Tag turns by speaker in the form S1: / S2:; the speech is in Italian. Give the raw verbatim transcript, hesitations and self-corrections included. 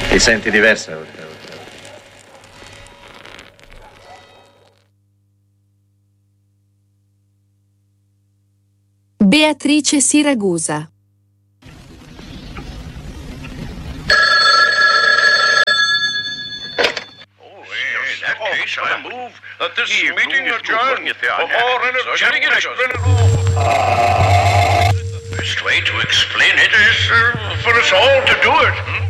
S1: Ti senti diversa?
S2: Beatrice Siragusa.
S3: I move that this meeting adjourned before energetic Best way to explain it is uh, for us all to do it. Hmm?